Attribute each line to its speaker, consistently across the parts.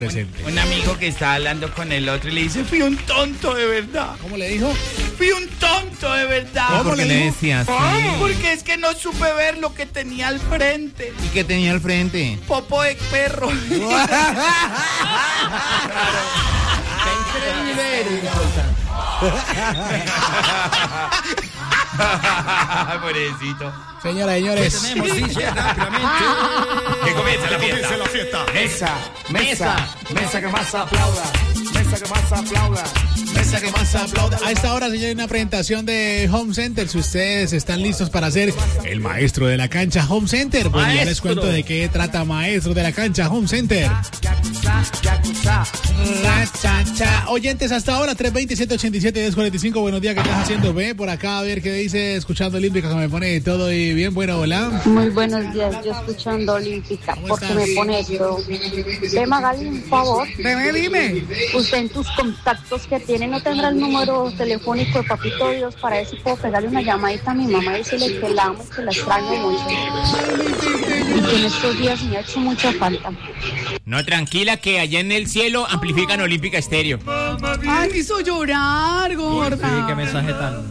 Speaker 1: Presente.
Speaker 2: Un amigo que estaba hablando con el otro y le dice, fui un tonto de verdad.
Speaker 1: ¿Cómo le dijo?
Speaker 2: Fui un tonto de verdad.
Speaker 1: ¿Cómo le decía así?
Speaker 2: Porque es que no supe ver lo que tenía al frente.
Speaker 1: ¿Y qué tenía al frente?
Speaker 2: Popo de perro.
Speaker 1: ¡Qué increíble!
Speaker 2: Pobrecito.
Speaker 1: Señoras y señores.
Speaker 3: Tenemos DJ rápidamente.
Speaker 2: Que comience la fiesta.
Speaker 3: Mesa que más aplauda. Mesa que más aplauda.
Speaker 1: Mesa que más aplauda. A esta hora, señores, una presentación de Home Center. Si ustedes están listos para ser el maestro de la cancha Home Center, bueno, ya les cuento de qué trata Maestro de la Cancha Home Center. Oyentes hasta ahora, 320-187-1045. Buenos días, ¿qué estás haciendo? Ve por acá a ver qué dice, escuchando Olímpica, que me pone todo y bien. Bueno, hola.
Speaker 4: Muy buenos días, yo escuchando Olímpica, porque
Speaker 1: estás?
Speaker 4: me pone todo. Ve, Magali, un favor.
Speaker 1: Bebé, dime.
Speaker 4: Usted en tus contactos que tiene, ¿no tendrá el número telefónico de Papito Dios para ver si puedo pegarle una llamadita a mi mamá y decirle que la amo, que la extraño mucho? Y que en estos días me ha hecho mucha falta.
Speaker 5: No, tranquila, que allá en el cielo amplifican Olímpica Estéreo.
Speaker 6: Ay, me hizo llorar, gorda.
Speaker 3: Sí, qué mensaje tan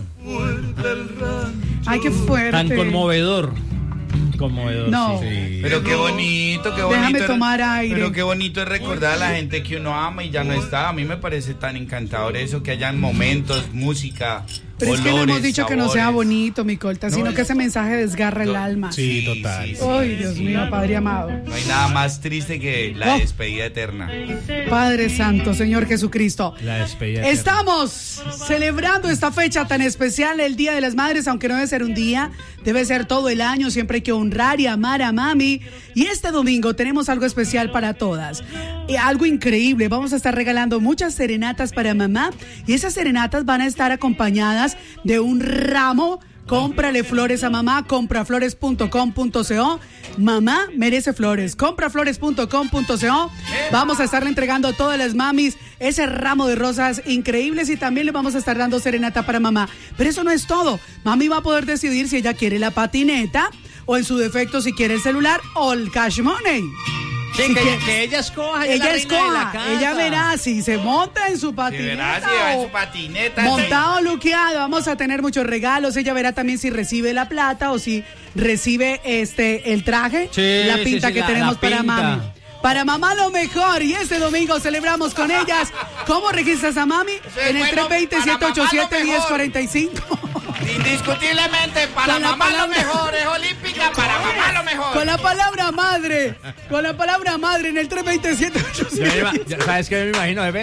Speaker 6: Ay, qué fuerte.
Speaker 3: tan conmovedor. Conmovedor,
Speaker 6: No.
Speaker 3: sí.
Speaker 2: Pero qué bonito, qué bonito.
Speaker 6: Déjame tomar aire.
Speaker 2: Pero qué bonito es recordar a la gente que uno ama y ya no está. A mí me parece tan encantador eso, que hayan momentos, música,
Speaker 6: Pero es que no
Speaker 2: olores,
Speaker 6: hemos dicho que no sea
Speaker 2: sabores.
Speaker 6: bonito, mi colta, sino que ese mensaje desgarra el alma.
Speaker 1: Sí, total.
Speaker 6: Ay, Dios mío, Padre amado.
Speaker 2: No hay nada más triste que la despedida eterna.
Speaker 6: Padre Santo, Señor Jesucristo.
Speaker 3: La despedida.
Speaker 6: Estamos celebrando esta fecha tan especial, el Día de las Madres, aunque no debe ser un día, debe ser todo el año, siempre hay que honrar y amar a mami. Y este domingo tenemos algo especial para todas, algo increíble, vamos a estar regalando muchas serenatas para mamá y esas serenatas van a estar acompañadas de un ramo. Cómprale flores a mamá, compraflores.com.co. Mamá merece flores. Compraflores.com.co. Vamos a estarle entregando a todas las mamis ese ramo de rosas increíbles y también le vamos a estar dando serenata para mamá. Pero eso no es todo. Mami va a poder decidir si ella quiere la patineta o en su defecto si quiere el celular o el cash money.
Speaker 3: Sí,
Speaker 6: Si
Speaker 3: que ella escoja.
Speaker 6: ella escoja, ella verá si se monta en su
Speaker 2: Si
Speaker 6: patineta
Speaker 2: verás, si va en
Speaker 6: o
Speaker 2: su patineta.
Speaker 6: montado o luqueado. Vamos a tener muchos regalos. Ella verá también si recibe la plata o si recibe el traje,
Speaker 3: Sí,
Speaker 6: la pinta
Speaker 3: sí,
Speaker 6: que
Speaker 3: la
Speaker 6: tenemos para
Speaker 3: pinta.
Speaker 6: mami. Para mamá lo mejor, y este domingo celebramos con ellas. ¿Cómo registras a mami? En el
Speaker 2: bueno,
Speaker 6: 320-787-1045.
Speaker 2: Indiscutiblemente, para
Speaker 6: Con la
Speaker 2: mamá lo
Speaker 6: palabra-
Speaker 2: mejor es Olímpica, para mamá lo mejor.
Speaker 6: Con la palabra madre en el 320-787.
Speaker 3: ¿Sabes qué me imagino, bebé?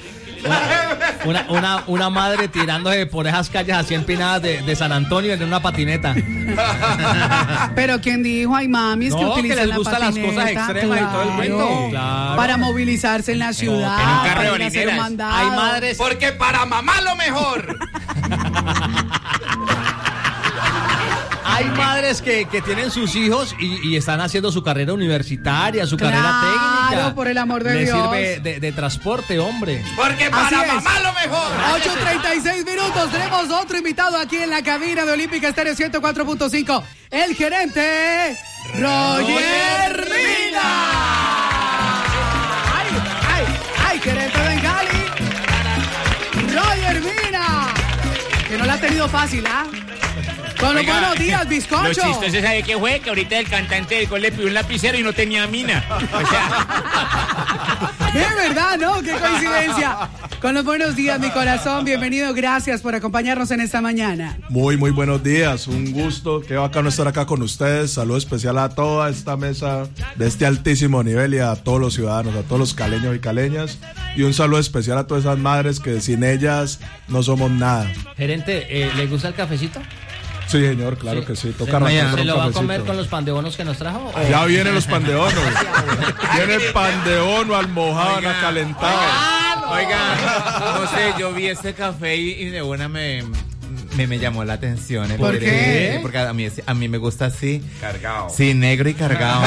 Speaker 3: Una madre tirándose por esas calles así empinadas de San Antonio en una patineta.
Speaker 6: Pero quien dijo, ay mami, es que
Speaker 3: No, que
Speaker 6: utilizan
Speaker 3: les
Speaker 6: la
Speaker 3: gustan las
Speaker 6: patineta,
Speaker 3: cosas extremas y todo el cuento. Claro.
Speaker 6: Para movilizarse en la ciudad,
Speaker 5: en un carro de
Speaker 6: para ir a hacer un
Speaker 5: bolineras.
Speaker 6: mandado.
Speaker 3: Hay madres.
Speaker 2: Porque para mamá lo mejor.
Speaker 3: Hay madres que tienen sus hijos y están haciendo su carrera universitaria, su carrera técnica.
Speaker 6: Claro, por el amor de
Speaker 3: Les
Speaker 6: Dios.
Speaker 3: sirve de transporte, hombre.
Speaker 2: Porque
Speaker 6: Así
Speaker 2: para
Speaker 6: es.
Speaker 2: mamá lo mejor.
Speaker 6: 8:36 minutos, tenemos otro invitado aquí en la cabina de Olímpica Estéreo 104.5, el gerente Roger Mina. ¡Ay, gerente Bengali! Roger Mina, que no la ha tenido fácil, ¿ah? Con los
Speaker 5: Oiga,
Speaker 6: buenos días,
Speaker 5: Lo
Speaker 6: bizcocho.
Speaker 5: chistoso, ¿sabe qué fue? Que ahorita el cantante del gol le pidió un lapicero y no tenía mina. O sea,
Speaker 6: Es verdad, ¿no? Qué coincidencia. Con los buenos días, mi corazón. Bienvenido, gracias por acompañarnos en esta mañana.
Speaker 7: Muy buenos días, un gusto, qué bacano estar acá con ustedes, saludo especial a toda esta mesa de este altísimo nivel y a todos los ciudadanos, a todos los caleños y caleñas y un saludo especial a todas esas madres que sin ellas no somos nada.
Speaker 3: Gerente, ¿le gusta el cafecito?
Speaker 7: Sí, señor, claro que sí, toca
Speaker 3: ¿Se
Speaker 7: arrancar con un
Speaker 3: lo va a
Speaker 7: cafecito.
Speaker 3: comer con los pandeonos que nos trajo? ¿O?
Speaker 7: Ya vienen los pandeonos, viene pandeono, almohadana, calentado.
Speaker 5: oiga, no sé, yo vi este café y de una me llamó la atención.
Speaker 6: ¿Por qué?
Speaker 5: Porque a mí me gusta así.
Speaker 2: Cargado.
Speaker 5: Sí, negro y cargado.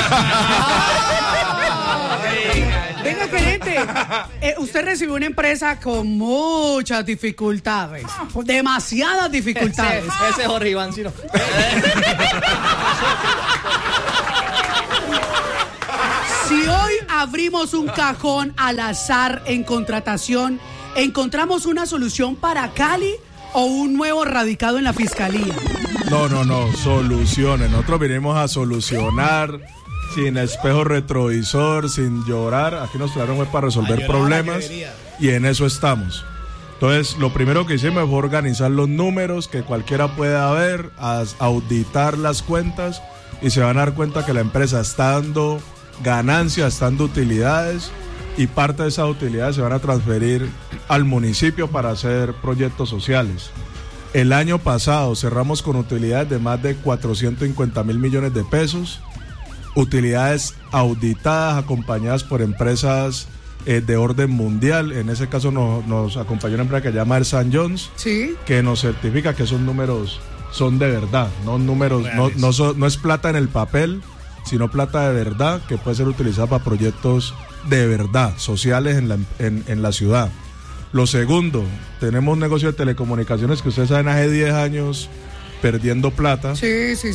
Speaker 6: Venga, gerente, usted recibió una empresa con muchas dificultades, demasiadas dificultades.
Speaker 3: Ese es Jorge Iván Ciro.
Speaker 6: Si hoy abrimos un cajón al azar en contratación, ¿encontramos una solución para Cali o un nuevo radicado en la fiscalía?
Speaker 7: No, soluciones. Nosotros vinimos a solucionar sin espejo retrovisor, sin llorar. Aquí nos trajeron para resolver problemas y en eso estamos. Entonces, lo primero que hicimos fue organizar los números que cualquiera pueda ver, auditar las cuentas y se van a dar cuenta que la empresa está dando ganancias, está dando utilidades y parte de esas utilidades se van a transferir al municipio para hacer proyectos sociales. El año pasado cerramos con utilidades de más de 450.000 millones de pesos, utilidades auditadas, acompañadas por empresas de orden mundial. En ese caso nos acompañó una empresa que se llama Ernst & Young,
Speaker 6: ¿sí?,
Speaker 7: que nos certifica que esos números son de verdad, no números, no es plata en el papel, sino plata de verdad que puede ser utilizada para proyectos de verdad, sociales en la ciudad. Lo segundo, tenemos un negocio de telecomunicaciones que ustedes saben hace 10 años perdiendo plata.
Speaker 6: Sí.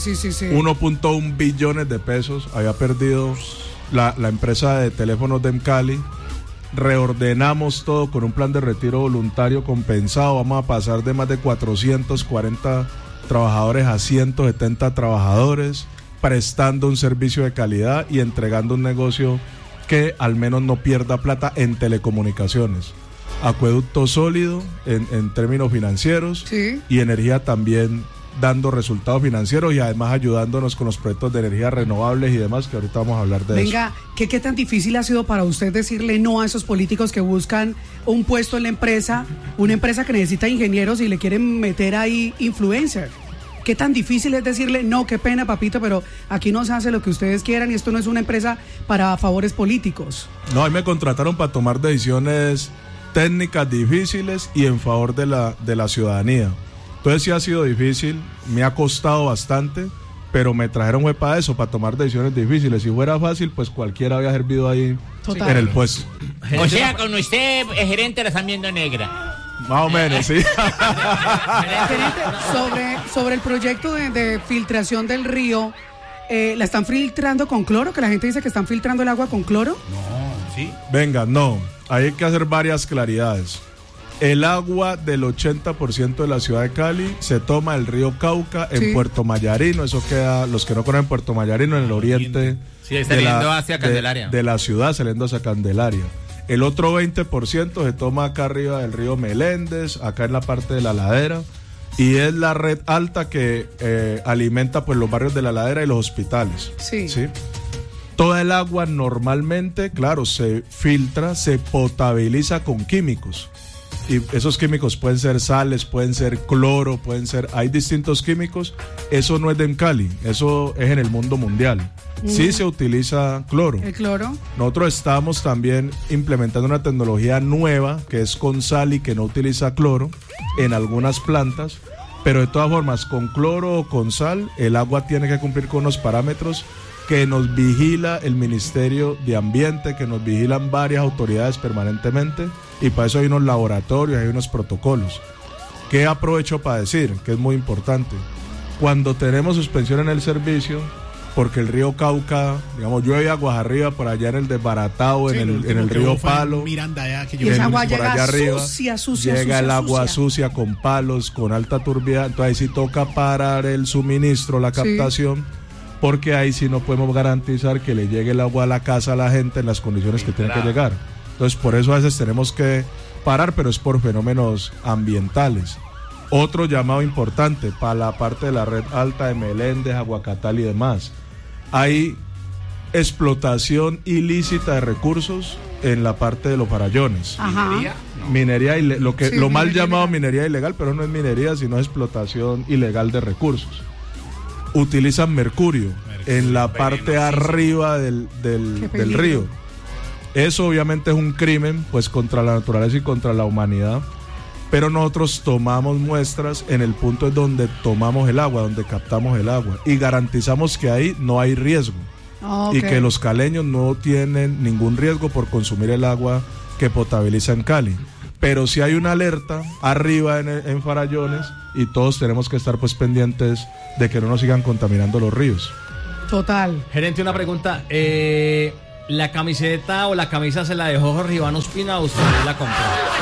Speaker 7: 1.1 billones de pesos había perdido la empresa de teléfonos de Cali. Reordenamos todo con un plan de retiro voluntario compensado. Vamos a pasar de más de 440 trabajadores a 170 trabajadores, prestando un servicio de calidad y entregando un negocio que al menos no pierda plata en telecomunicaciones. Acueducto sólido en términos financieros,
Speaker 6: sí,
Speaker 7: y energía también dando resultados financieros y además ayudándonos con los proyectos de energías renovables y demás, que ahorita vamos a hablar de eso.
Speaker 6: Venga, ¿qué tan difícil ha sido para usted decirle no a esos políticos que buscan un puesto en la empresa, una empresa que necesita ingenieros y le quieren meter ahí influencer? ¿Qué tan difícil es decirle no, qué pena, papito, pero aquí no se hace lo que ustedes quieran y esto no es una empresa para favores políticos?
Speaker 7: No, a mí me contrataron para tomar decisiones técnicas difíciles y en favor de la ciudadanía. Entonces sí ha sido difícil, me ha costado bastante, pero me trajeron fue para eso, para tomar decisiones difíciles. Si fuera fácil, pues cualquiera había servido ahí.
Speaker 6: Total.
Speaker 7: En el puesto.
Speaker 5: O sea, con usted, gerente, la están viendo negra.
Speaker 7: Más o menos, sí.
Speaker 6: Gerente, sobre el proyecto de filtración del río, ¿la están filtrando con cloro? Que la gente dice que están filtrando el agua con cloro.
Speaker 2: No, sí.
Speaker 7: Venga, no, hay que hacer varias claridades. El agua del 80% de la ciudad de Cali se toma del río Cauca en
Speaker 6: Sí.
Speaker 7: Puerto Mayarino. Eso queda, los que no conocen Puerto Mayarino, en el oriente
Speaker 5: Sí, saliendo hacia Candelaria.
Speaker 7: de la ciudad, saliendo hacia Candelaria. El otro 20% se toma acá arriba del río Meléndez, acá en la parte de la ladera, y es la red alta que alimenta pues los barrios de la ladera y los hospitales.
Speaker 6: Sí.
Speaker 7: ¿Sí? Toda el agua normalmente, claro, se filtra, se potabiliza con químicos. Y esos químicos pueden ser sales, pueden ser cloro, hay distintos químicos. Eso no es de Cali, eso es en el mundo mundial. Sí se utiliza cloro.
Speaker 6: ¿El cloro?
Speaker 7: Nosotros estamos también implementando una tecnología nueva que es con sal y que no utiliza cloro en algunas plantas, pero de todas formas, con cloro o con sal, el agua tiene que cumplir con unos parámetros que nos vigila el Ministerio de Ambiente, que nos vigilan varias autoridades permanentemente, y para eso hay unos laboratorios, hay unos protocolos. ¿Qué aprovecho para decir? Que es muy importante. Cuando tenemos suspensión en el servicio, porque el río Cauca, digamos, llueve aguas arriba por allá en el desbaratado,
Speaker 1: Sí,
Speaker 7: en el río Palo,
Speaker 1: Miranda, ya, que
Speaker 6: Y esa agua
Speaker 7: por
Speaker 6: llega
Speaker 7: allá arriba,
Speaker 6: sucia.
Speaker 7: llega el agua sucia con palos, con alta turbidez, entonces ahí sí toca parar el suministro, la captación, porque ahí sí no podemos garantizar que le llegue el agua a la casa a la gente en las condiciones que tiene que llegar. Entonces por eso a veces tenemos que parar, pero es por fenómenos ambientales. Otro llamado importante para la parte de la red alta de Meléndez, Aguacatal y demás. Hay explotación ilícita de recursos en la parte de los farallones.
Speaker 6: Ajá.
Speaker 7: Minería,
Speaker 6: Sí,
Speaker 7: lo mal
Speaker 6: minería
Speaker 7: llamado
Speaker 6: ilegal.
Speaker 7: minería ilegal, pero no es minería, sino explotación ilegal de recursos. Utilizan mercurio en la parte arriba del
Speaker 6: peligro.
Speaker 7: río. Eso obviamente es un crimen pues contra la naturaleza y contra la humanidad, pero nosotros tomamos muestras en el punto en donde tomamos el agua, donde captamos el agua, y garantizamos que ahí no hay riesgo.
Speaker 6: Ok.
Speaker 7: Y que los caleños no tienen ningún riesgo por consumir el agua que potabiliza en Cali. Pero sí hay una alerta arriba en Farallones, y todos tenemos que estar pues pendientes de que no nos sigan contaminando los ríos.
Speaker 6: Total.
Speaker 3: Gerente, una pregunta. la camiseta o la camisa se la dejó Jorge Iván Ospina, usted la compró.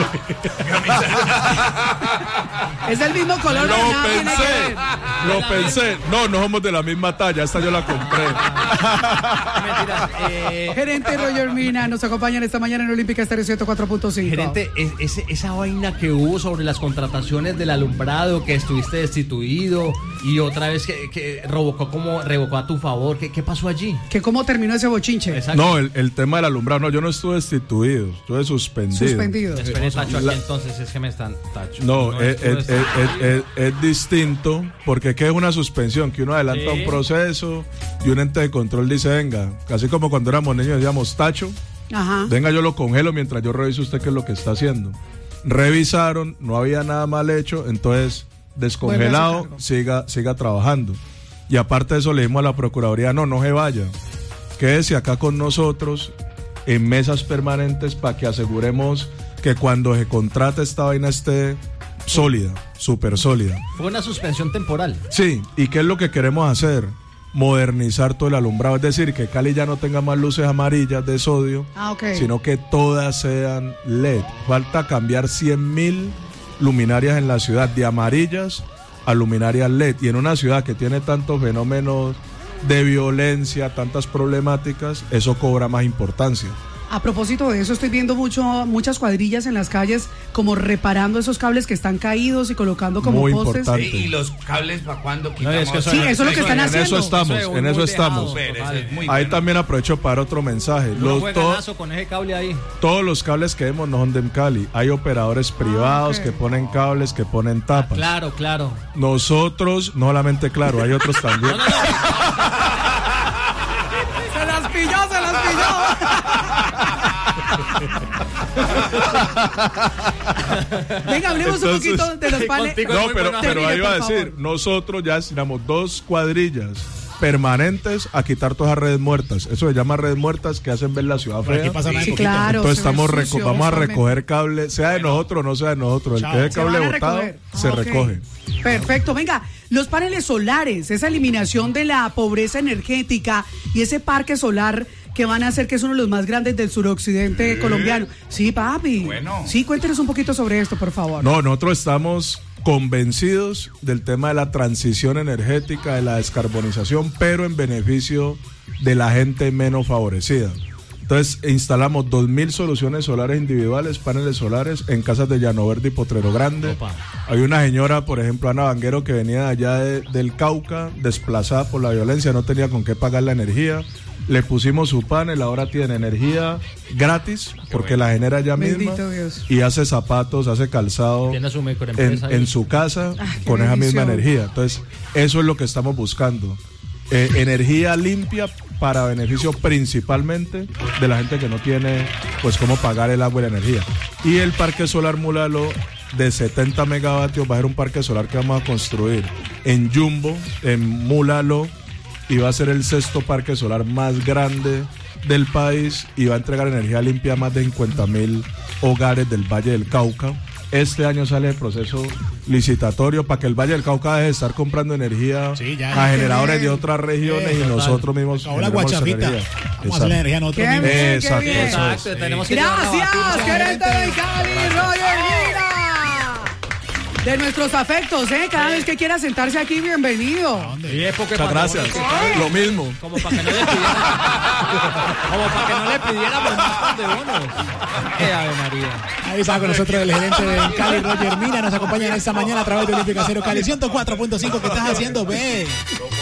Speaker 6: Es del mismo color.
Speaker 7: Lo pensé. No somos de la misma talla. Esta yo la compré.
Speaker 3: Mentiras,
Speaker 6: Gerente Roger Mina nos acompaña esta mañana en Olímpica Estéreo 104.5.
Speaker 3: gerente, esa vaina que hubo sobre las contrataciones del alumbrado, que estuviste destituido y otra vez que revocó a tu favor, ¿qué pasó allí?
Speaker 6: ¿Que cómo terminó ese bochinche?
Speaker 3: Exacto.
Speaker 7: No, el tema del alumbrado. No, yo no estuve destituido. Estuve suspendido.
Speaker 3: Espere, Tacho, aquí entonces es que me están Tacho.
Speaker 7: No, es distinto, porque ¿qué es una suspensión? Que uno adelanta un proceso y un ente de control dice, venga, casi como cuando éramos niños decíamos, Tacho,
Speaker 6: Ajá.
Speaker 7: venga, yo lo congelo mientras yo reviso usted qué es lo que está haciendo. Revisaron, no había nada mal hecho, entonces descongelado, siga trabajando. Y aparte de eso le dimos a la Procuraduría, no se vaya, quédese acá con nosotros en mesas permanentes para que aseguremos que cuando se contrate esta vaina esté sólida, súper sólida.
Speaker 3: Fue una suspensión temporal.
Speaker 7: Sí, ¿y qué es lo que queremos hacer? Modernizar todo el alumbrado, es decir, que Cali ya no tenga más luces amarillas de sodio, sino que todas sean LED. Falta cambiar 100.000 luminarias en la ciudad, de amarillas a luminarias LED. Y en una ciudad que tiene tantos fenómenos de violencia, tantas problemáticas, eso cobra más importancia.
Speaker 6: A propósito de eso, estoy viendo muchas cuadrillas en las calles como reparando esos cables que están caídos y colocando como
Speaker 7: muy
Speaker 6: postes.
Speaker 7: Importante.
Speaker 2: ¿Y los cables para cuándo quitamos?
Speaker 3: No, es que
Speaker 6: Sí, eso es lo que están haciendo.
Speaker 7: En eso estamos. Ahí también aprovecho para otro mensaje.
Speaker 3: Con ese cable ahí.
Speaker 7: Todos los cables que vemos no son de Cali. Hay operadores privados que ponen cables, que ponen tapas.
Speaker 3: Claro.
Speaker 7: Nosotros, no solamente claro, hay otros también.
Speaker 6: Se las pilló. Venga, hablemos un poquito de los paneles.
Speaker 7: No, pero ahí va a decir, nosotros ya destinamos 2 cuadrillas permanentes a quitar todas las redes muertas. Eso se llama redes muertas que hacen ver la ciudad fea.
Speaker 6: Sí, claro.
Speaker 7: Entonces vamos a recoger cable, sea de nosotros o no sea de nosotros. El que dé cable botado se recoge.
Speaker 6: Perfecto, venga, los paneles solares, esa eliminación de la pobreza energética y ese parque solar que van a hacer, que es uno de los más grandes del suroccidente colombiano. Sí, papi.
Speaker 2: Bueno.
Speaker 6: Sí, cuéntenos un poquito sobre esto, por favor.
Speaker 7: No, nosotros estamos convencidos del tema de la transición energética, de la descarbonización, pero en beneficio de la gente menos favorecida. Entonces instalamos 2.000 soluciones solares individuales, paneles solares en casas de Llano Verde y Potrero Grande.
Speaker 3: Opa.
Speaker 7: Hay una señora, por ejemplo, Ana Vanguero, que venía de allá del Cauca, desplazada por la violencia, no tenía con qué pagar la energía. Le pusimos su panel, ahora tiene energía gratis porque la genera ella misma.
Speaker 6: Dios.
Speaker 7: Y hace zapatos, hace calzado
Speaker 3: Tiene su microempresa
Speaker 7: en su casa con esa misma energía. Entonces, eso es lo que estamos buscando. Energía limpia para beneficio principalmente de la gente que no tiene pues cómo pagar el agua y la energía. Y el parque solar Múlalo de 70 megavatios va a ser un parque solar que vamos a construir en Jumbo, en Múlalo, y va a ser el 6º parque solar más grande del país y va a entregar energía limpia a más de 50.000 hogares del Valle del Cauca. Este año sale el proceso licitatorio para que el Valle del Cauca deje de estar comprando energía a generadores de otras regiones y nosotros mismos
Speaker 1: la guachafita. Vamos a hacer la energía nosotros mismos.
Speaker 7: Exacto.
Speaker 3: Tenemos que
Speaker 6: Gracias, gerente de Cali, Roger Mina. De nuestros afectos, cada vez que quiera sentarse aquí, bienvenido.
Speaker 7: Muchas gracias. Lo mismo.
Speaker 3: Como para que no le pidiéramos más de bonos. Ave María.
Speaker 1: Ahí está con nosotros el gerente de Cali, Roger Mina. Nos acompaña esta mañana a través de Olímpica Cero Cali 104.5. ¿Qué estás haciendo, ve?